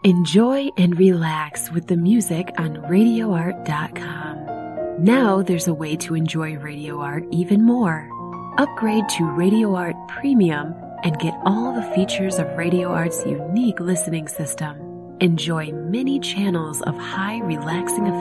Enjoy and relax with the music on RadioArt.com. Now there's a way to enjoy Radio Art even more. Upgrade to Radio Art Premium and get all the features of Radio Art's unique listening system. Enjoy many channels of high relaxing effects